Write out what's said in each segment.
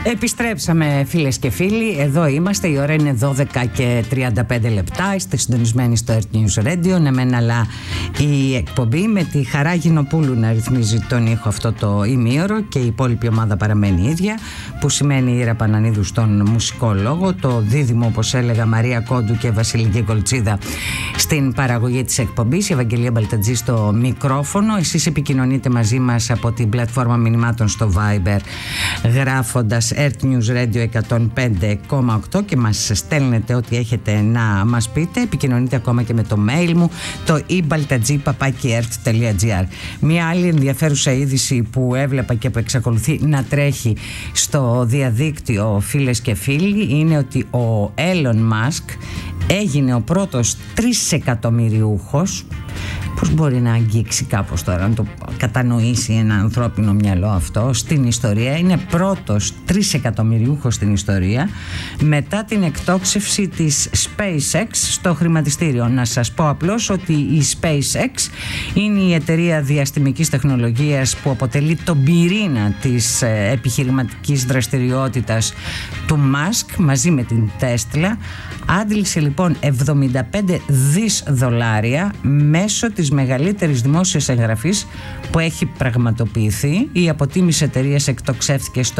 Επιστρέψαμε, φίλες και φίλοι. Εδώ είμαστε. Η ώρα είναι 12 και 35 λεπτά. Είστε συντονισμένοι στο Earth News Radio. Ναι, μεν, αλλά η εκπομπή με τη Χαρά Γινοπούλου να ρυθμίζει τον ήχο αυτό το ημίωρο και η υπόλοιπη ομάδα παραμένει ίδια. Που σημαίνει η Ήρα Πανανίδου στον μουσικό λόγο, το δίδυμο, όπως έλεγα, Μαρία Κόντου και Βασιλική Κολτσίδα στην παραγωγή της εκπομπής, η Ευαγγελία Μπαλτατζή στο μικρόφωνο. Εσείς επικοινωνείτε μαζί μας από την πλατφόρμα μηνυμάτων στο Viber, γράφοντας Earth News Radio 105,8 και μας στέλνετε ό,τι έχετε να μας πείτε. Επικοινωνείτε ακόμα και με το mail μου, το ebaltadji@earth.gr. Μια άλλη ενδιαφέρουσα είδηση που έβλεπα και που εξακολουθεί να τρέχει στο διαδίκτυο, φίλες και φίλοι, είναι ότι ο Elon Musk έγινε ο πρώτος 3 εκατομμυριούχος. Πώς μπορεί να αγγίξει κάπως τώρα, να το κατανοήσει ένα ανθρώπινο μυαλό αυτό, στην ιστορία? Είναι πρώτος 3 εκατομμυριούχος στην ιστορία μετά την εκτόξευση της SpaceX στο χρηματιστήριο. Να σας πω απλώς ότι η SpaceX είναι η εταιρεία διαστημικής τεχνολογίας που αποτελεί τον πυρήνα της επιχειρηματικής δραστηριότητας του Musk μαζί με την Tesla. Άντλησε λοιπόν $75 δις μέσω της μεγαλύτερης δημόσιας εγγραφής που έχει πραγματοποιηθεί. Η αποτίμηση εταιρείας εκτοξεύθηκε στο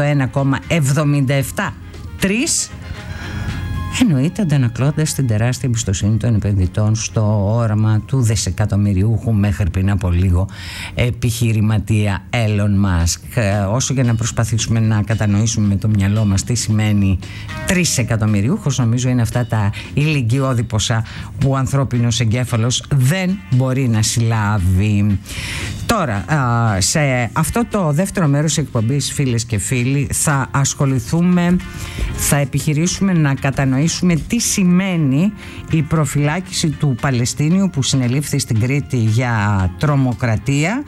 1,77 εννοείται αντανακλώντας την τεράστια εμπιστοσύνη των επενδυτών στο όραμα του δισεκατομμυριούχου μέχρι πριν από λίγο επιχειρηματία Elon Musk. Όσο για να προσπαθήσουμε να κατανοήσουμε με το μυαλό μας τι σημαίνει 3 εκατομμυριούχος, νομίζω είναι αυτά τα ηλικιώδη ποσά που ο ανθρώπινος εγκέφαλος δεν μπορεί να συλλάβει. Τώρα, σε αυτό το δεύτερο μέρος της εκπομπής, φίλες και φίλοι, θα ασχοληθούμε, θα επιχειρήσουμε να κατανοήσουμε τι σημαίνει η προφυλάκηση του Παλαιστίνιου που συνελήφθη στην Κρήτη για τρομοκρατία.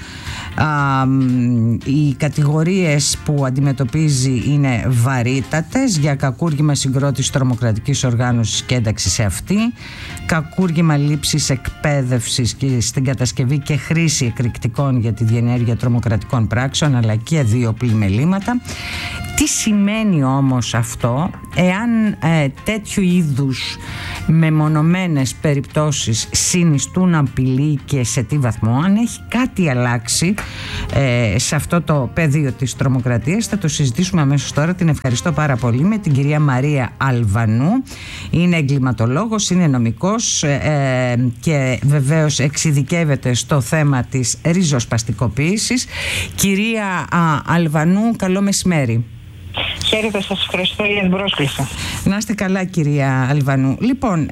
Οι κατηγορίες που αντιμετωπίζει είναι βαρύτατες: για κακούργημα συγκρότηση τρομοκρατικής οργάνωσης και ένταξη σε αυτή, κακούργημα λήψης εκπαίδευσης και στην κατασκευή και χρήση εκρηκτικών για τη διενέργεια τρομοκρατικών πράξεων, αλλά και δύο πλημελήματα. Τι σημαίνει όμως αυτό εάν τέτοιου είδους μεμονωμένες περιπτώσεις συνιστούν απειλή και σε τι βαθμό? Αν έχει κάτι αλλάξει σε αυτό το πεδίο της τρομοκρατίας, θα το συζητήσουμε αμέσως τώρα. Την ευχαριστώ πάρα πολύ, με την κυρία Μαρία Αλβανού. Είναι εγκληματολόγος, είναι νομικός και βεβαίως εξειδικεύεται στο θέμα της ριζοσπαστικοποίησης. Κυρία Αλβανού, καλό μεσημέρι. Χαίρετε, σας ευχαριστώ για την πρόσκληση. Να είστε καλά, κυρία Αλβανού. Λοιπόν,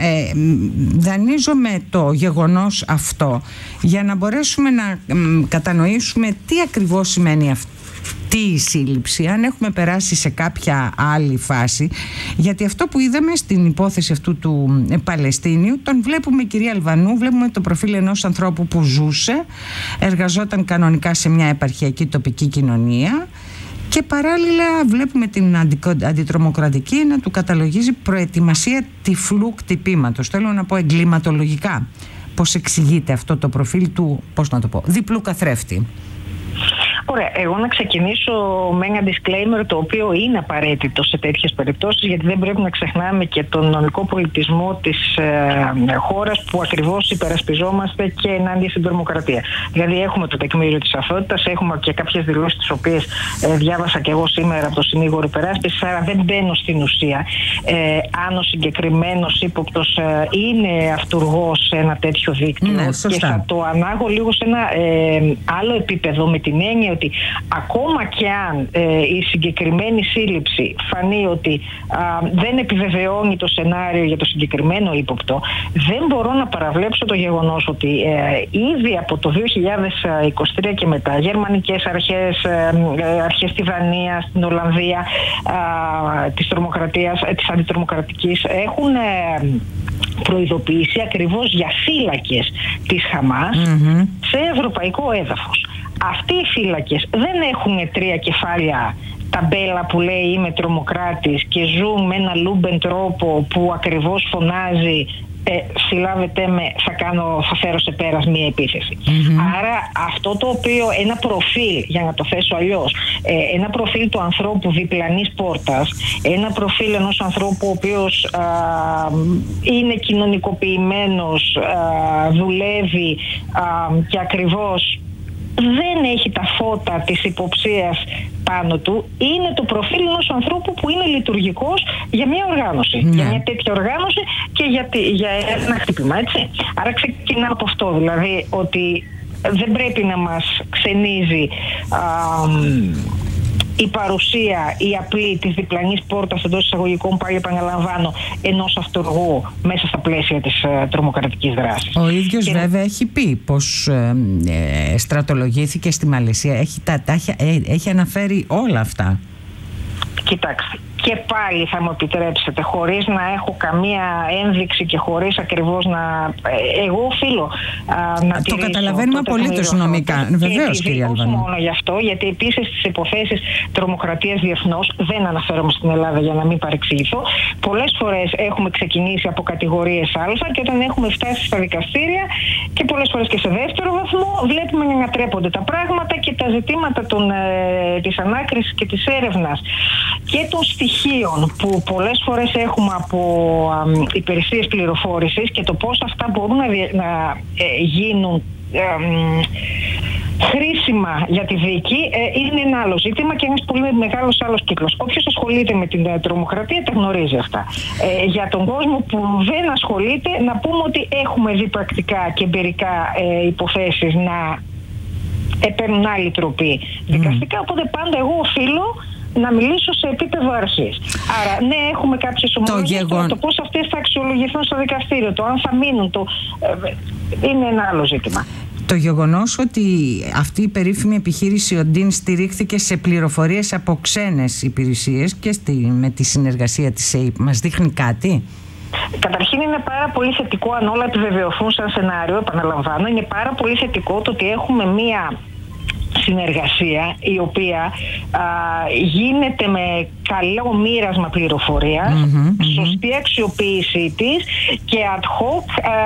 δανείζομαι το γεγονός αυτό για να μπορέσουμε να κατανοήσουμε τι ακριβώς σημαίνει αυτή η σύλληψη, αν έχουμε περάσει σε κάποια άλλη φάση, γιατί αυτό που είδαμε στην υπόθεση αυτού του Παλαιστίνιου τον βλέπουμε, κυρία Αλβανού, βλέπουμε το προφίλ ενός ανθρώπου που ζούσε, εργαζόταν κανονικά σε μια επαρχιακή τοπική κοινωνία και παράλληλα βλέπουμε την αντιτρομοκρατική να του καταλογίζει προετοιμασία τυφλού κτυπήματος. Θέλω να πω εγκληματολογικά. Πώς εξηγείται αυτό το προφίλ του, πώς να το πω, διπλού καθρέφτη? Ωραία, εγώ να ξεκινήσω με ένα disclaimer, το οποίο είναι απαραίτητο σε τέτοιες περιπτώσεις, γιατί δεν πρέπει να ξεχνάμε και τον νομικό πολιτισμό της χώρας που ακριβώς υπερασπιζόμαστε και ενάντια στην τρομοκρατία. Δηλαδή έχουμε το τεκμήριο της αθωότητας, έχουμε και κάποιες δηλώσεις τις οποίες διάβασα και εγώ σήμερα από το συνήγορο υπεράσπισης, άρα δεν μπαίνω στην ουσία αν ο συγκεκριμένος ύποπτος είναι αυτουργός σε ένα τέτοιο δίκτυο. Ναι, και θα το ανάγω λίγο σε ένα άλλο επίπεδο, με την έννοια ότι ακόμα και αν η συγκεκριμένη σύλληψη φανεί ότι δεν επιβεβαιώνει το σενάριο για το συγκεκριμένο ύποπτο, δεν μπορώ να παραβλέψω το γεγονός ότι ήδη από το 2023 και μετά γερμανικές αρχές στη Δανία, στην Ολλανδία της τρομοκρατίας, της αντιτρομοκρατικής, έχουν προειδοποιήσει ακριβώς για φύλακες της Χαμάς σε ευρωπαϊκό έδαφος. Αυτοί οι φύλακες δεν έχουν 3 κεφάλια ταμπέλα που λέει είμαι τρομοκράτης και ζουν με ένα λούμπεν τρόπο που ακριβώς φωνάζει συλλάβετε με, θα φέρω σε πέρας μία επίθεση. Άρα αυτό το οποίο, ένα προφίλ, για να το θέσω αλλιώς, ένα προφίλ του ανθρώπου διπλανής πόρτας, ένα προφίλ ενός ανθρώπου ο οποίος είναι κοινωνικοποιημένος, δουλεύει και ακριβώς δεν έχει τα φώτα της υποψίας πάνω του, είναι το προφίλ ενός ανθρώπου που είναι λειτουργικός για μια οργάνωση, για μια τέτοια οργάνωση και για ένα χτύπημα, έτσι. Άρα ξεκινάω από αυτό, δηλαδή ότι δεν πρέπει να μας ξενίζει η παρουσία, η απλή της διπλανής πόρτας εντός εισαγωγικών, πάλι επαναλαμβάνω, ενός αυτοργού μέσα στα πλαίσια της τρομοκρατικής δράσης. Ο ίδιος βέβαια έχει πει πως στρατολογήθηκε στη Μαλαισία, έχει αναφέρει όλα αυτά. Κοιτάξτε, και πάλι θα μου επιτρέψετε, χωρίς να έχω καμία ένδειξη και χωρίς ακριβώς να... Εγώ οφείλω να το καταλαβαίνουμε απολύτως νομικά. Βεβαίως, κυρία Αλβανού. Όχι μόνο γι' αυτό, γιατί επίσης στις υποθέσεις τρομοκρατίας διεθνώς, δεν αναφέρομαι στην Ελλάδα για να μην παρεξηγηθώ, πολλές φορές έχουμε ξεκινήσει από κατηγορίες Α και όταν έχουμε φτάσει στα δικαστήρια και πολλές φορές και σε δεύτερο βαθμό, βλέπουμε να ανατρέπονται τα πράγματα και τα ζητήματα της ανάκρισης και της έρευνας και των στοιχείων που πολλές φορές έχουμε από υπηρεσίες πληροφόρησης και το πώς αυτά μπορούν να γίνουν χρήσιμα για τη δίκη, είναι ένα άλλο ζήτημα και ένας πολύ μεγάλος άλλος κύκλος. Όποιος ασχολείται με την τρομοκρατία τα γνωρίζει αυτά. Για τον κόσμο που δεν ασχολείται, να πούμε ότι έχουμε δει πρακτικά και εμπειρικά υποθέσεις να παίρνουν άλλη τροπή δικαστικά, οπότε πάντα εγώ οφείλω να μιλήσω σε επίπεδο αρχής. Άρα, ναι, έχουμε κάποιες ομολογίες. Το πώς αυτές θα αξιολογηθούν στο δικαστήριο, το αν θα μείνουν, είναι ένα άλλο ζήτημα. Το γεγονός ότι αυτή η περίφημη επιχείρηση Οντίν στηρίχθηκε σε πληροφορίες από ξένες υπηρεσίες και με τη συνεργασία της ΕΕΠ μας δείχνει κάτι? Καταρχήν είναι πάρα πολύ θετικό, αν όλα επιβεβαιωθούν σαν σενάριο, επαναλαμβάνω, είναι πάρα πολύ θετικό το ότι έχουμε μία συνεργασία η οποία γίνεται με καλό μοίρασμα πληροφορίας, σωστή αξιοποίησή της και ad hoc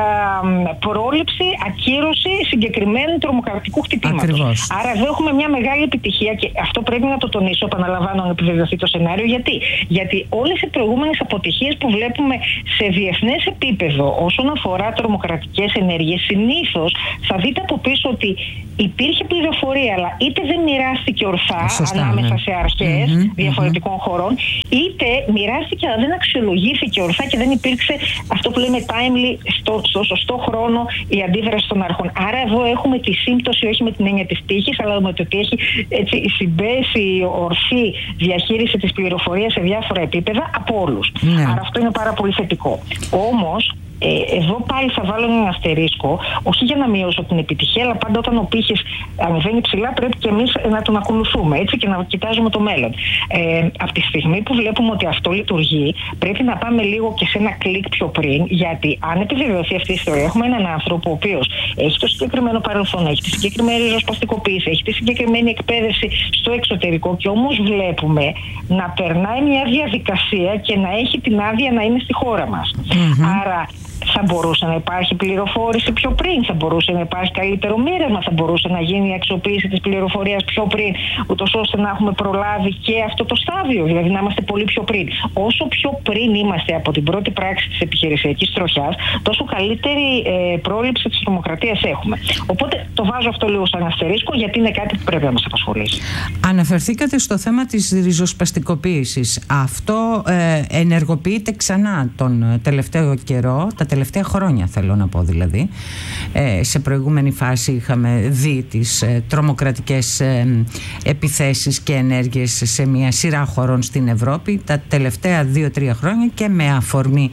πρόληψη, ακύρωση συγκεκριμένου τρομοκρατικού χτυπήματος. Άρα εδώ έχουμε μια μεγάλη επιτυχία και αυτό πρέπει να το τονίσω, επαναλαμβάνω, να επιβεβαιωθεί το σενάριο. Γιατί όλες οι προηγούμενες αποτυχίες που βλέπουμε σε διεθνές επίπεδο όσον αφορά τρομοκρατικές ενέργειες, συνήθως θα δείτε από πίσω ότι υπήρχε πληροφορία, αλλά είτε δεν μοιράστηκε ορθά ανάμεσα σε αρχές διαφορετικών χωρών, είτε μοιράστηκε αλλά δεν αξιολογήθηκε ορθά και δεν υπήρξε αυτό που λέμε timely, στο σωστό χρόνο η αντίδραση των αρχών. Άρα εδώ έχουμε τη σύμπτωση, όχι με την έννοια της τύχης, αλλά με το ότι έχει συμπέσει ορθή διαχείριση της πληροφορίας σε διάφορα επίπεδα από όλους. Άρα αυτό είναι πάρα πολύ θετικό. Όμως, εδώ πάλι θα βάλω έναν αστερίσκο, όχι για να μειώσω την επιτυχία, αλλά πάντα όταν ο πύχης ανεβαίνει ψηλά πρέπει και εμείς να τον ακολουθούμε, έτσι, και να κοιτάζουμε το μέλλον. Από τη στιγμή που βλέπουμε ότι αυτό λειτουργεί, πρέπει να πάμε λίγο και σε ένα κλικ πιο πριν, γιατί αν επιβεβαιωθεί αυτή η ιστορία, έχουμε έναν άνθρωπο ο οποίος έχει το συγκεκριμένο παρελθόν, έχει τη συγκεκριμένη ριζοσπαστικοποίηση, έχει τη συγκεκριμένη εκπαίδευση στο εξωτερικό και όμως βλέπουμε να περνάει μια διαδικασία και να έχει την άδεια να είναι στη χώρα μας. Άρα θα μπορούσε να υπάρχει πληροφόρηση πιο πριν, θα μπορούσε να υπάρχει καλύτερο μοίρασμα, θα μπορούσε να γίνει η αξιοποίηση της πληροφορίας πιο πριν, ούτως ώστε να έχουμε προλάβει και αυτό το στάδιο, δηλαδή να είμαστε πολύ πιο πριν. Όσο πιο πριν είμαστε από την πρώτη πράξη της επιχειρησιακής τροχιάς, τόσο καλύτερη πρόληψη της τρομοκρατίας έχουμε. Οπότε το βάζω αυτό λίγο σαν αστερίσκο, γιατί είναι κάτι που πρέπει να μας απασχολήσει. Αναφερθήκατε στο θέμα της ριζοσπαστικοποίησης. Αυτό ενεργοποιείται ξανά τον τελευταίο καιρό, τα τελευταία χρόνια θέλω να πω δηλαδή. Σε προηγούμενη φάση είχαμε δει τις τρομοκρατικές επιθέσεις και ενέργειες σε μια σειρά χωρών στην Ευρώπη τα τελευταία 2-3 χρόνια και με αφορμή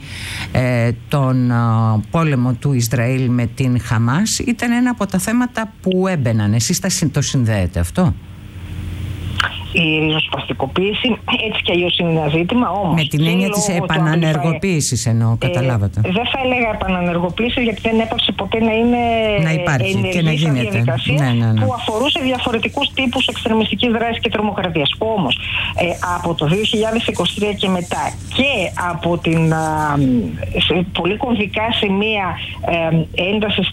τον πόλεμο του Ισραήλ με την Χαμάς. Ήταν ένα από τα θέματα που έμπαιναν. Εσείς το συνδέετε αυτό? η ριζοσπαστικοποίηση, έτσι κι αλλιώς είναι ένα ζήτημα. Όμως, με την έννοια της επανανεργοποίησης εννοώ, καταλάβατε. Δεν θα έλεγα επανανεργοποίηση, γιατί δεν έπαψε ποτέ να είναι ενεργή διαδικασία που αφορούσε διαφορετικούς τύπους εξτρεμιστικής δράσης και τρομοκρατίας. Όμως, από το 2023 και μετά και από την πολύ κομβικά σημεία έντασης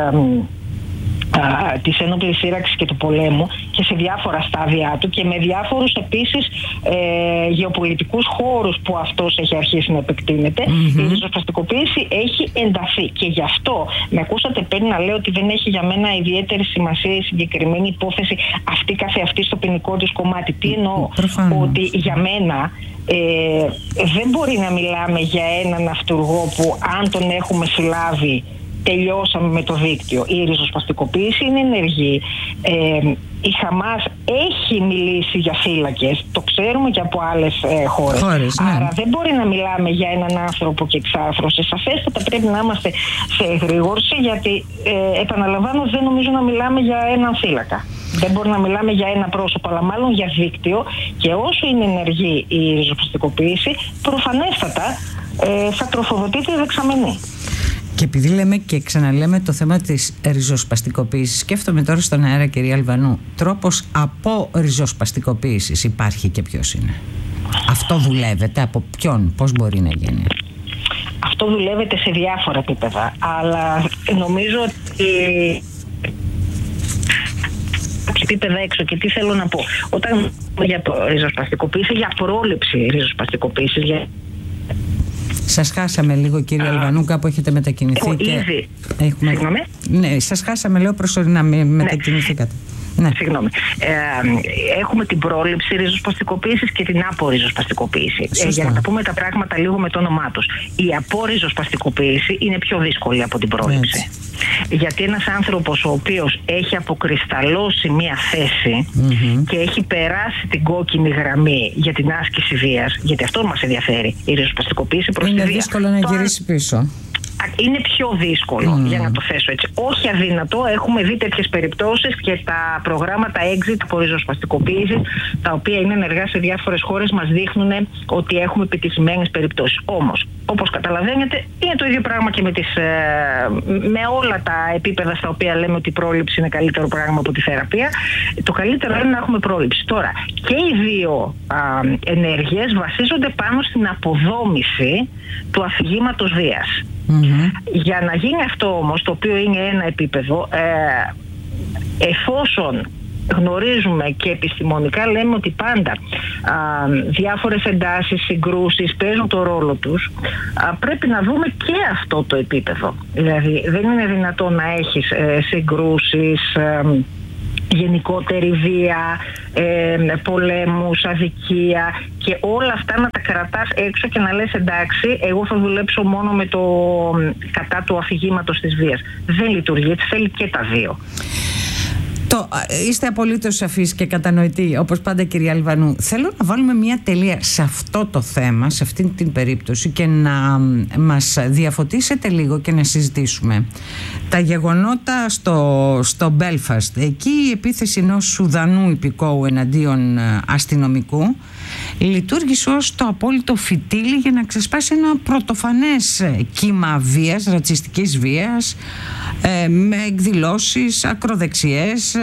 της ένοπλης σύραξης και του πολέμου και σε διάφορα στάδια του και με διάφορους επίσης γεωπολιτικούς χώρους που αυτός έχει αρχίσει να επεκτείνεται, η ριζοσπαστικοποίηση έχει ενταθεί. Και γι' αυτό με ακούσατε πριν να λέω ότι δεν έχει για μένα ιδιαίτερη σημασία η συγκεκριμένη υπόθεση αυτή καθεαυτή στο ποινικό της κομμάτι. Τι εννοώ? Ότι για μένα δεν μπορεί να μιλάμε για έναν αυτούργο που αν τον έχουμε συλλάβει τελειώσαμε με το δίκτυο. Η ριζοσπαστικοποίηση είναι ενεργή. Η Χαμάς έχει μιλήσει για φύλακες, το ξέρουμε και από άλλες χώρες. Άρα δεν μπορεί να μιλάμε για έναν άνθρωπο και εξάφρωση. Σαφέστατα πρέπει να είμαστε σε εγρήγορση, γιατί επαναλαμβάνω, δεν νομίζω να μιλάμε για έναν φύλακα. Δεν μπορεί να μιλάμε για ένα πρόσωπο, αλλά μάλλον για δίκτυο, και όσο είναι ενεργή η ριζοσπαστικοποίηση, προφανέστατα θα τροφοδοτεί τη δεξαμενή. Και επειδή λέμε και ξαναλέμε το θέμα της ριζοσπαστικοποίησης, σκέφτομαι τώρα στον αέρα, κυρία Αλβανού, τρόπος από ριζοσπαστικοποίησης υπάρχει και ποιος είναι? Αυτό δουλεύεται, από ποιον, πώς μπορεί να γίνει? Αυτό δουλεύεται σε διάφορα επίπεδα, αλλά νομίζω ότι επίπεδα έξω. Και τι θέλω να πω? Όταν για ριζοσπαστικοποίηση, για πρόληψη ριζοσπαστικοποίησης, σας χάσαμε λίγο, κύριε Αλβανού, κάπου έχετε μετακινηθεί. Ήδη. Συγγνώμη. Ναι, σας χάσαμε, λέω, προσωρινά, μετακινηθήκατε. Ναι. Συγγνώμη. Έχουμε την πρόληψη ριζοσπαστικοποίησης και την απορριζοσπαστικοποίηση. Για να τα πούμε τα πράγματα λίγο με το όνομά τους. Η απορριζοσπαστικοποίηση είναι πιο δύσκολη από την πρόληψη. Γιατί ένας άνθρωπος ο οποίος έχει αποκρισταλώσει μία θέση και έχει περάσει την κόκκινη γραμμή για την άσκηση βίας, γιατί αυτό μας ενδιαφέρει, η ριζοσπαστικοποίηση προς τη βία. Είναι δύσκολο να γυρίσει πίσω. Είναι πιο δύσκολο, για να το θέσω έτσι. Όχι αδύνατο, έχουμε δει τέτοιες περιπτώσεις και τα προγράμματα exit από ριζοσπαστικοποίησης, τα οποία είναι ενεργά σε διάφορες χώρες, μας δείχνουν ότι έχουμε επιτυχημένες περιπτώσεις. Όμως, όπως καταλαβαίνετε, είναι το ίδιο πράγμα και με όλα τα επίπεδα στα οποία λέμε ότι η πρόληψη είναι καλύτερο πράγμα από τη θεραπεία. Το καλύτερο είναι να έχουμε πρόληψη. Τώρα, και οι δύο ενέργειες βασίζονται πάνω στην αποδόμηση του αφηγήματος βίας. Για να γίνει αυτό όμως, το οποίο είναι ένα επίπεδο, εφόσον γνωρίζουμε και επιστημονικά λέμε ότι πάντα διάφορες εντάσεις, συγκρούσεις παίζουν το ρόλο τους, πρέπει να δούμε και αυτό το επίπεδο. Δηλαδή δεν είναι δυνατόν να έχεις συγκρούσεις, γενικότερη βία, πολέμους, αδικία και όλα αυτά να τα κρατάς έξω και να λες εντάξει, εγώ θα δουλέψω μόνο με το κατά του αφηγήματος της βίας. Δεν λειτουργεί, έτσι, θέλει και τα δύο. Είστε απολύτως σαφείς και κατανοητοί, όπως πάντα, κυρία Αλβανού. Θέλω να βάλουμε μια τελεία σε αυτό το θέμα, σε αυτή την περίπτωση, και να μας διαφωτίσετε λίγο και να συζητήσουμε τα γεγονότα στο Μπέλφαστ. Εκεί η επίθεση ενός Σουδανού υπηκόου εναντίον αστυνομικού λειτουργήσε ως το απόλυτο φυτίλι για να ξεσπάσει ένα πρωτοφανές κύμα βίας, ρατσιστικής βίας, με εκδηλώσεις ακροδεξιές,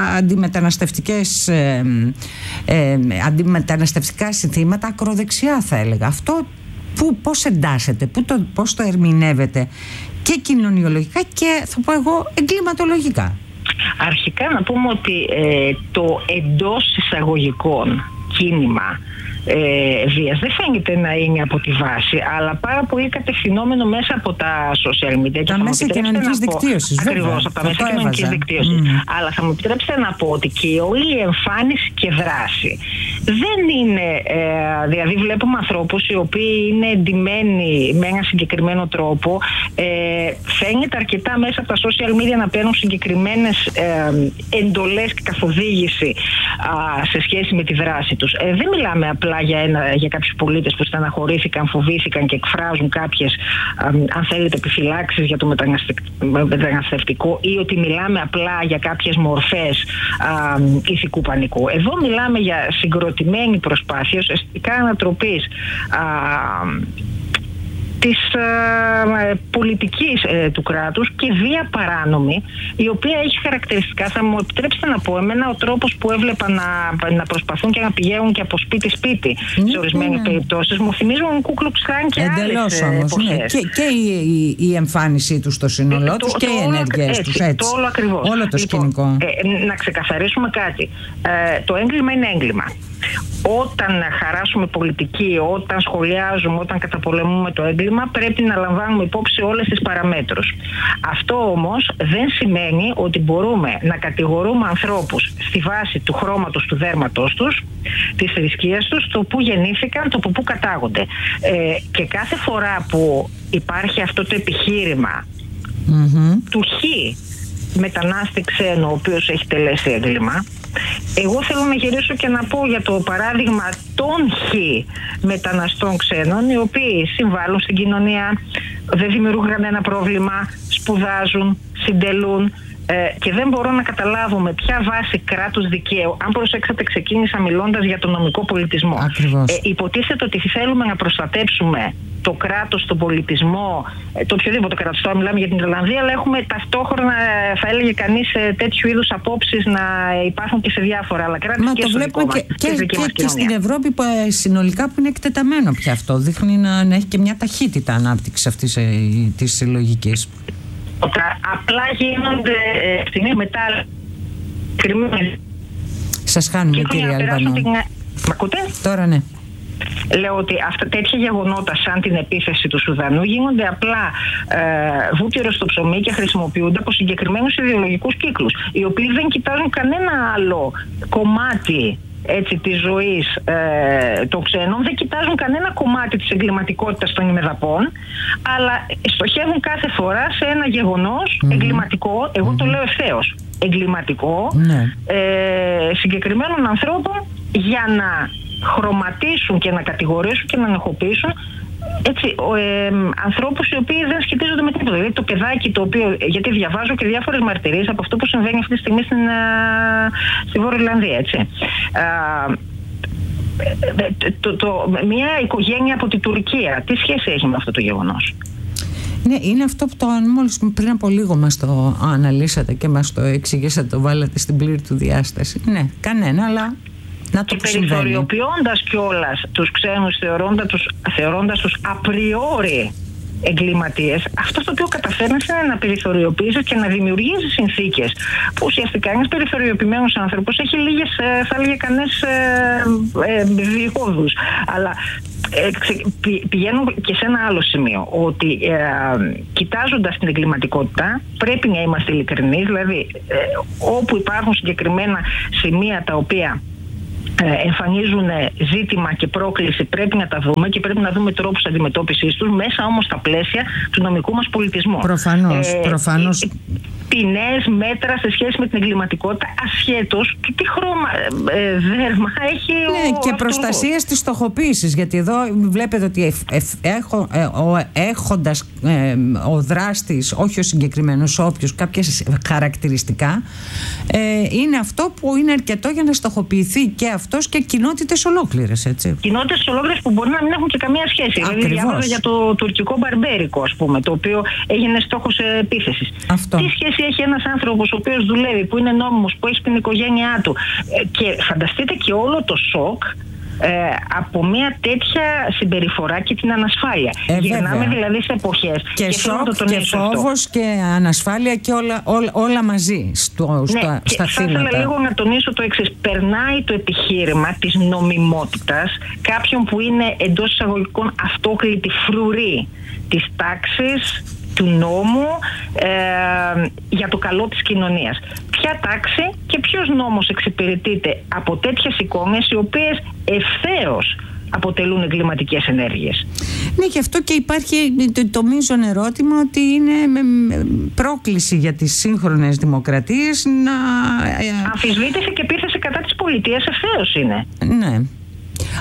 αντιμεταναστευτικά συνθήματα, ακροδεξιά θα έλεγα. Αυτό πώς εντάσσεται, πώς το ερμηνεύεται και κοινωνιολογικά και θα πω εγώ εγκληματολογικά? Αρχικά να πούμε ότι το εντός εισαγωγικών κίνημα βίας δεν φαίνεται να είναι από τη βάση, αλλά πάρα πολύ κατευθυνόμενο μέσα από τα social media. Τα μέσα κοινωνικής δικτύωσης. Ακριβώς, από τα μέσα κοινωνικής δικτύωσης. Αλλά θα μου επιτρέψετε να πω ότι και όλη η εμφάνιση και δράση δεν είναι, δηλαδή βλέπουμε ανθρώπους οι οποίοι είναι εντυμένοι με ένα συγκεκριμένο τρόπο, φαίνεται αρκετά μέσα από τα social media να παίρνουν συγκεκριμένες εντολές και καθοδήγηση σε σχέση με τη δράση τους. Δεν μιλάμε απλά απλά για κάποιους πολίτες που στεναχωρήθηκαν, φοβήθηκαν και εκφράζουν κάποιες, αν θέλετε, επιφυλάξεις για το μεταναστευτικό, ή ότι μιλάμε απλά για κάποιες μορφές ηθικού πανικού. Εδώ μιλάμε για συγκροτημένη προσπάθεια ουσιαστικά ανατροπής της πολιτικής του κράτους και βία παράνομη, η οποία έχει χαρακτηριστικά, θα μου επιτρέψετε να πω, εμένα ο τρόπος που έβλεπα να προσπαθούν και να πηγαίνουν και από σπίτι-σπίτι σε ορισμένες περιπτώσεις μου θυμίζουν Κούκλουξ Κλάν και άλλες εποχές. Και η εμφάνισή τους στο σύνολό τους και οι ενέργειες τους, έτσι. Το όλο ακριβώς. Όλο το σκηνικό. Να ξεκαθαρίσουμε κάτι. Το έγκλημα είναι έγκλημα. Όταν χαράσουμε πολιτική, όταν σχολιάζουμε, όταν καταπολεμούμε το έγκλημα, πρέπει να λαμβάνουμε υπόψη όλες τις παραμέτρους. Αυτό όμως δεν σημαίνει ότι μπορούμε να κατηγορούμε ανθρώπους στη βάση του χρώματος του δέρματος τους, της θρησκείας τους, το που γεννήθηκαν, το από που κατάγονται. Και κάθε φορά που υπάρχει αυτό το επιχείρημα του χ μετανάστη ξένου ο οποίος έχει τελέσει έγκλημα, εγώ θέλω να γυρίσω και να πω για το παράδειγμα των χ μεταναστών ξένων, οι οποίοι συμβάλλουν στην κοινωνία, δεν δημιουργούν κανένα πρόβλημα, σπουδάζουν, συντελούν, και δεν μπορώ να καταλάβω με ποια βάση κράτους δικαίου, αν προσέξατε ξεκίνησα μιλώντας για τον νομικό πολιτισμό. Υποτίθεται ότι θέλουμε να προστατέψουμε το κράτος, τον πολιτισμό, το οποιοδήποτε κράτος. Τώρα μιλάμε για την Ιρλανδία, αλλά έχουμε ταυτόχρονα, θα έλεγε κανείς, τέτοιου είδους απόψεις να υπάρχουν και σε διάφορα άλλα κράτη. Μα το βλέπουμε και στην Ευρώπη συνολικά, που είναι εκτεταμένο πια αυτό. Δείχνει να έχει και μια ταχύτητα ανάπτυξη αυτής της λογικής. Απλά γίνονται στιγμή μετά. Σας χάνουμε, κύριε Αλβανό. Μ' ακούτε? Τώρα ναι. Λέω ότι τέτοια γεγονότα σαν την επίθεση του Σουδανού γίνονται απλά βούτυρο στο ψωμί και χρησιμοποιούνται από συγκεκριμένους ιδεολογικούς κύκλους, οι οποίοι δεν κοιτάζουν κανένα άλλο κομμάτι της ζωής των ξένων, δεν κοιτάζουν κανένα κομμάτι της εγκληματικότητας των ημεδαπών, αλλά στοχεύουν κάθε φορά σε ένα γεγονός εγκληματικό, εγώ το λέω ευθέως, εγκληματικό, συγκεκριμένων ανθρώπων, για να χρωματίσουν και να κατηγορήσουν και να ενοχοποιήσουν ανθρώπους οι οποίοι δεν σχετίζονται με τίποτα. Δηλαδή το παιδάκι το οποίο, γιατί διαβάζω και διάφορες μαρτυρίες από αυτό που συμβαίνει αυτή τη στιγμή στη Βόρεια Ιρλανδία, έτσι. Μια οικογένεια από την Τουρκία, τι σχέση έχει με αυτό το γεγονός? Ναι, είναι αυτό που μόλις πριν από λίγο μας το αναλύσατε και μας το εξηγήσατε, το βάλατε στην πλήρη του διάσταση. Ναι, κανένα, αλλά να το και περιθωριοποιώντας κιόλας τους ξένους, θεωρώντας τους απριόρι εγκληματίες, αυτό το οποίο καταφέρνεις είναι να περιθωριοποιήσεις και να δημιουργήσεις συνθήκες που ουσιαστικά ένας περιθωριοποιημένος άνθρωπος έχει λίγες, θα έλεγε κανείς, διόδους. Αλλά πηγαίνω και σε ένα άλλο σημείο, ότι κοιτάζοντας την εγκληματικότητα πρέπει να είμαστε ειλικρινείς, δηλαδή όπου υπάρχουν συγκεκριμένα σημεία τα οποία εμφανίζουν ζήτημα και πρόκληση, πρέπει να τα δούμε και πρέπει να δούμε τρόπους αντιμετώπισης τους, μέσα όμως στα πλαίσια του νομικού μας πολιτισμού. Προφανώς. Ποινές, μέτρα σε σχέση με την εγκληματικότητα, ασχέτως του τι χρώμα δέρμα έχει και προστασία της στοχοποίησης, γιατί εδώ βλέπετε ότι έχοντας ο δράστης, όχι ο συγκεκριμένος, όποιος, κάποια χαρακτηριστικά, είναι αυτό που είναι αρκετό για να στοχοποιηθεί και αυτός και κοινότητες ολόκληρες, έτσι. Κοινότητες ολόκληρες που μπορεί να μην έχουν και καμία σχέση. Δηλαδή διάβαζα για το τουρκικό μπαρμπέρικο, ας πούμε, το οποίο έγινε στόχος επίθεσης. Τι σχέση έχει ένας άνθρωπος ο οποίος δουλεύει, που είναι νόμιμος, που έχει την οικογένειά του, και φανταστείτε και όλο το σοκ από μια τέτοια συμπεριφορά και την ανασφάλεια. Γυρνάμε δηλαδή σε εποχές και σοκ και φόβος και ανασφάλεια και όλα μαζί στα θύματα. Θα ήθελα λίγο να τονίσω το εξής. Περνάει το επιχείρημα της νομιμότητας κάποιον που είναι εντός εισαγωγικών αυτόκλητη φρουρή της τάξης, του νόμου, για το καλό της κοινωνίας. Ποια τάξη και ποιος νόμος εξυπηρετείται από τέτοιες εικόνες, οι οποίες ευθέως αποτελούν εγκληματικές ενέργειες? Ναι, και αυτό και υπάρχει το μείζον ερώτημα, ότι είναι πρόκληση για τις σύγχρονες δημοκρατίες να... Αμφισβήτηση και επίθεση κατά της πολιτείας ευθέως είναι. Ναι.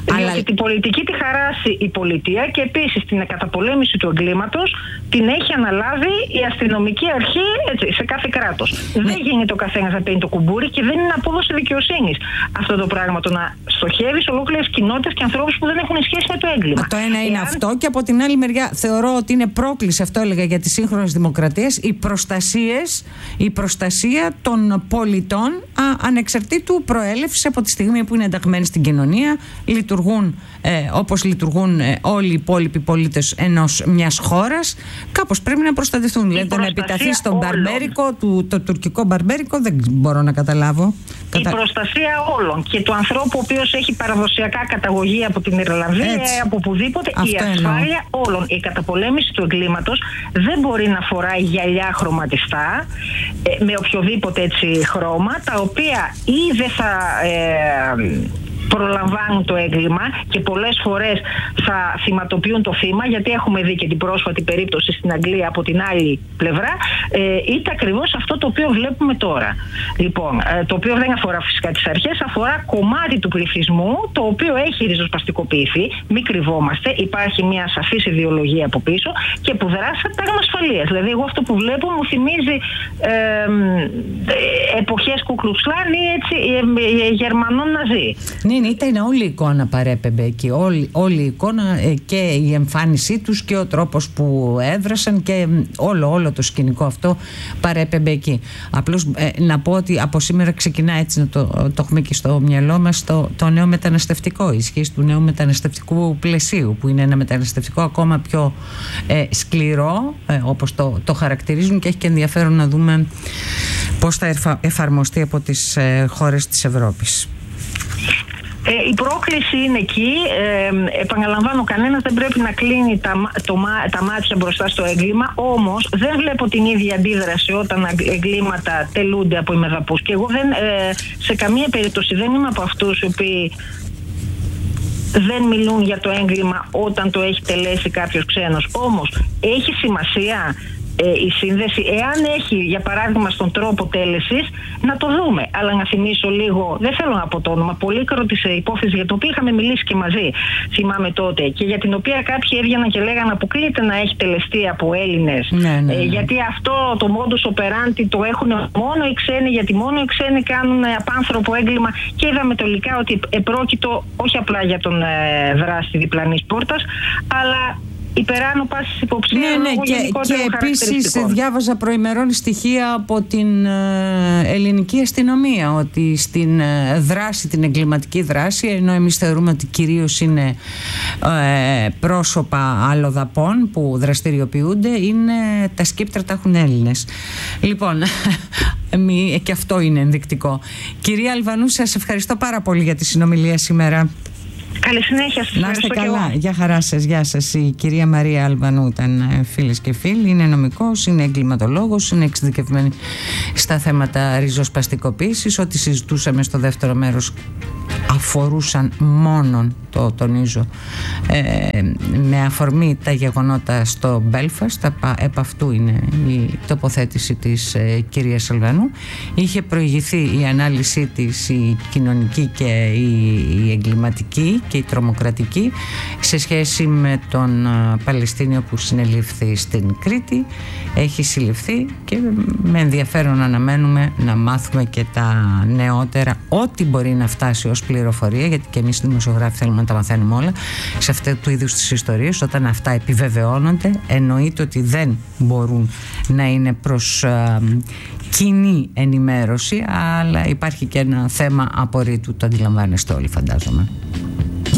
Διότι την πολιτική τη χαράσει η πολιτεία και επίσης την καταπολέμηση του εγκλήματος την έχει αναλάβει η αστυνομική αρχή, έτσι, σε κάθε κράτος. Δεν γίνεται ο καθένας να παίρνει το κουμπούρι και δεν είναι απόδοση δικαιοσύνης αυτό το πράγμα, το να στοχεύεις ολόκληρες κοινότητες και ανθρώπους που δεν έχουν σχέση με το έγκλημα. Το ένα είναι αυτό, και από την άλλη μεριά θεωρώ ότι είναι πρόκληση, αυτό έλεγα, για τις σύγχρονες δημοκρατίες, η προστασία των πολιτών ανεξαρτήτου προέλευσης, από τη στιγμή που είναι ενταγμένοι στην κοινωνία, λειτουργούν όπως λειτουργούν όλοι οι υπόλοιποι πολίτες μιας χώρας. Κάπως πρέπει να προστατευτούν. Δηλαδή το να επιταθεί στον μπαρμπέρικο, το τουρκικό μπαρμπέρικο, δεν μπορώ να καταλάβω. Η προστασία όλων και του ανθρώπου ο οποίος έχει παραδοσιακά καταγωγή από την Ιρλανδία ή από οπουδήποτε, η ασφάλεια όλων. Η καταπολέμηση του εγκλήματος δεν μπορεί να φοράει γυαλιά χρωματιστά με οποιοδήποτε έτσι χρώμα, τα οποία ή δεν θα προλαμβάνουν το έγκλημα και πολλές φορές θα θυματοποιούν το θύμα, γιατί έχουμε δει και την πρόσφατη περίπτωση στην Αγγλία από την άλλη πλευρά, είτε ακριβώς αυτό το οποίο βλέπουμε τώρα. Λοιπόν, το οποίο δεν αφορά φυσικά τις αρχές, αφορά κομμάτι του πληθυσμού το οποίο έχει ριζοσπαστικοποιηθεί, μην κρυβόμαστε, υπάρχει μια σαφής ιδεολογία από πίσω και που δράσει σαν τάγμα ασφαλείας. Δηλαδή εγώ αυτό που βλέπω μου θυμίζει εποχές Κουκλουξλάν ή έτσι Γερμανών Ναζί. Ναι, ήταν όλη η εικόνα παρέπεμπε εκεί, όλη η εικόνα και η εμφάνισή τους και ο τρόπος που έδρασαν και όλο το σκηνικό αυτό παρέπεμπε εκεί. Απλώς να πω ότι από σήμερα ξεκινά, έτσι να το έχουμε και στο μυαλό μας, το νέο μεταναστευτικό, η ισχύς του νέου μεταναστευτικού πλαισίου, που είναι ένα μεταναστευτικό ακόμα πιο σκληρό, όπως το χαρακτηρίζουν, και έχει και ενδιαφέρον να δούμε πώς θα εφαρμοστεί από τις χώρες της Ευρώπης. Η πρόκληση είναι εκεί. Επαναλαμβάνω, κανένας δεν πρέπει να κλείνει τα μάτια μπροστά στο έγκλημα, όμως δεν βλέπω την ίδια αντίδραση όταν εγκλήματα τελούνται από ημεδαπούς. Και εγώ σε καμία περίπτωση δεν είμαι από αυτούς οι οποίοι δεν μιλούν για το έγκλημα όταν το έχει τελέσει κάποιος ξένος. Όμως έχει σημασία η σύνδεση, εάν έχει για παράδειγμα στον τρόπο τέλεσης, να το δούμε. Αλλά να θυμίσω λίγο, δεν θέλω να πω το όνομα, πολύκρο της υπόθεσης για την οποία είχαμε μιλήσει και μαζί, θυμάμαι τότε, και για την οποία κάποιοι έβγαιναν και λέγανε αποκλείται να έχει τελεστεί από Έλληνες. Ναι. Γιατί αυτό το modus operandi το έχουν μόνο οι ξένοι, γιατί μόνο οι ξένοι κάνουν απάνθρωπο έγκλημα, και είδαμε τελικά ότι επρόκειτο όχι απλά για τον δράστη διπλανής πόρτας, αλλά υπεράνω πάσης υποψία. Ναι, και επίσης διάβαζα προημερών στοιχεία από την ελληνική αστυνομία ότι στην δράση, την εγκληματική δράση, ενώ εμείς θεωρούμε ότι κυρίως είναι πρόσωπα αλλοδαπών που δραστηριοποιούνται, είναι τα σκύπτρα τα έχουν Έλληνες. Λοιπόν, και αυτό είναι ενδεικτικό. Κυρία Αλβανού, σας ευχαριστώ πάρα πολύ για τη συνομιλία σήμερα. Καλή συνέχεια σας. Να είστε καλά. Γεια χαρά σας. Γεια σας. Η κυρία Μαρία Αλβανού ήταν φίλες και φίλοι. Είναι νομικός, είναι εγκληματολόγος, είναι εξειδικευμένη στα θέματα ριζοσπαστικοποίησης. Ό,τι συζητούσαμε στο δεύτερο μέρος αφορούσαν μόνον, το τονίζω, με αφορμή τα γεγονότα στο Μπέλφαστ. Επ' αυτού είναι η τοποθέτηση της κυρίας Αλβανού. Είχε προηγηθεί η ανάλυση της, η κοινωνική και η εγκληματική και η τρομοκρατική, σε σχέση με τον Παλαιστίνιο που συνελήφθη στην Κρήτη. Έχει συλληφθεί και με ενδιαφέρον αναμένουμε να μάθουμε και τα νεότερα, ό,τι μπορεί να φτάσει ως πληροφορία, γιατί και εμείς οι δημοσιογράφοι θέλουμε να τα μαθαίνουμε όλα σε αυτού του είδους τις ιστορίες. Όταν αυτά επιβεβαιώνονται, εννοείται ότι δεν μπορούν να είναι προς κοινή ενημέρωση, αλλά υπάρχει και ένα θέμα απορρίτου, το αντιλαμβάνεστε όλοι, φαντάζομαι.